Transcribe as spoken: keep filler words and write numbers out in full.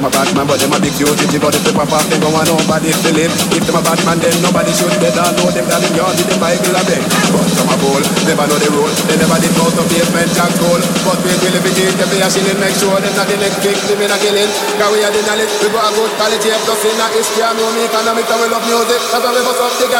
My Batman, but them a big duty, but if they pop off, they go on nobody to live. If them a Batman, then nobody should be down. Know them that in yard with them Bible a beg. But some a fool, never know the rule. They never did go to basement jack goal. But we will if it is, if they are shilling, make sure them not the next victim in a killing. Cause we are the knowledge, we got a good quality of stuff in a history. I know me economics, and we love music. That's why we bust up the